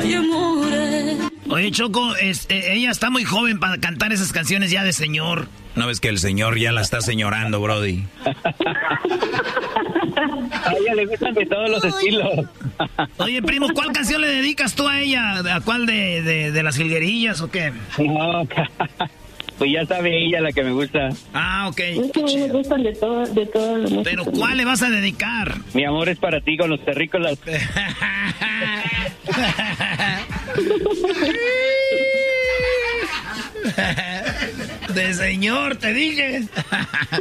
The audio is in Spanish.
Ay, amore. Oye, Choco, ella está muy joven para cantar esas canciones ya de señor. ¿No ves que el señor ya la está señorando, brody? A ella le gustan de todos los estilos. Oye, primo, ¿cuál canción le dedicas tú a ella? ¿A cuál de las jilguerillas o qué? No, pues ya sabe ella la que me gusta. Ah, ok. Es que me gustan de todo lo música. ¿Pero cuál le vas a dedicar? Mi amor es para ti con los terrícolas. De señor, te dije.